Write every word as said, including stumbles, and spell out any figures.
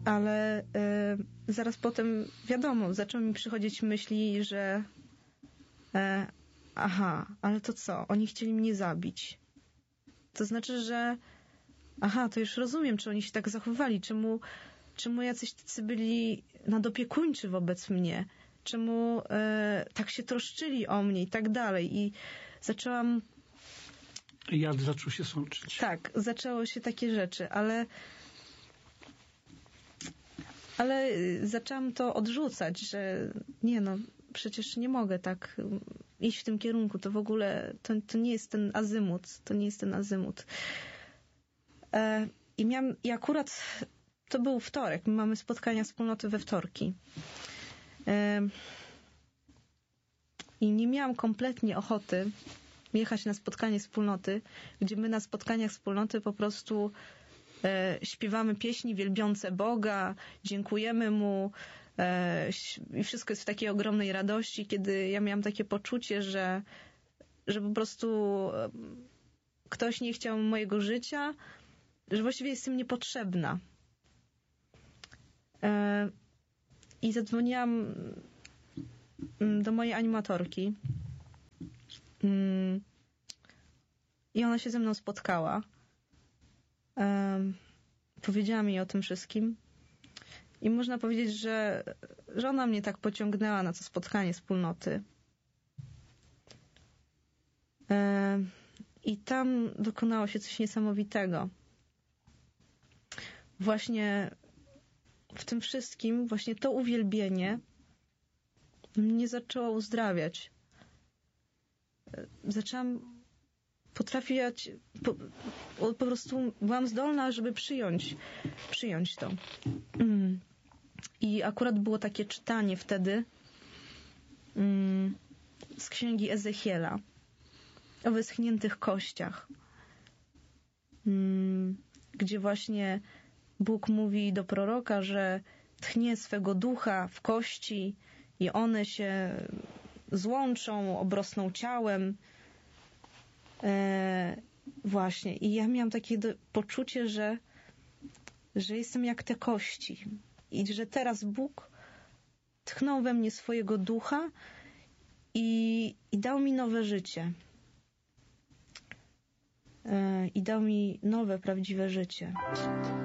ale y, zaraz potem, wiadomo, zaczęły mi przychodzić myśli, że e, aha, ale to co? Oni chcieli mnie zabić. To znaczy, że aha, to już rozumiem, czy oni się tak zachowywali, czemu, czemu jacyś tacy byli nadopiekuńczy wobec mnie, czemu e, tak się troszczyli o mnie i tak dalej. I zaczęłam... Jad zaczął się sączyć. Tak, zaczęło się takie rzeczy, ale ale zaczęłam to odrzucać, że nie no, przecież nie mogę tak iść w tym kierunku, to w ogóle to, to nie jest ten azymut, to nie jest ten azymut. E, I miałam, i akurat to był wtorek, my mamy spotkania wspólnoty we wtorki. E, I nie miałam kompletnie ochoty jechać na spotkanie wspólnoty, gdzie my na spotkaniach wspólnoty po prostu e, śpiewamy pieśni wielbiące Boga, dziękujemy Mu e, i wszystko jest w takiej ogromnej radości, kiedy ja miałam takie poczucie, że, że po prostu e, ktoś nie chciał mojego życia, że właściwie jestem niepotrzebna. E, I zadzwoniłam do mojej animatorki. I ona się ze mną spotkała. Um, powiedziała mi o tym wszystkim. I można powiedzieć, że, że ona mnie tak pociągnęła na to spotkanie wspólnoty. Um, I tam dokonało się coś niesamowitego. Właśnie w tym wszystkim, właśnie to uwielbienie mnie zaczęło uzdrawiać. Zaczęłam potrafić, po, po prostu byłam zdolna, żeby przyjąć, przyjąć to. Mm. I akurat było takie czytanie wtedy mm, z księgi Ezechiela o wyschniętych kościach, mm, gdzie właśnie Bóg mówi do proroka, że tchnie swego ducha w kości i one się złączą, obrosną ciałem. E, właśnie. I ja miałam takie do, poczucie, że, że jestem jak te kości. I że teraz Bóg tchnął we mnie swojego ducha i, i dał mi nowe życie. E, I dał mi nowe, prawdziwe życie.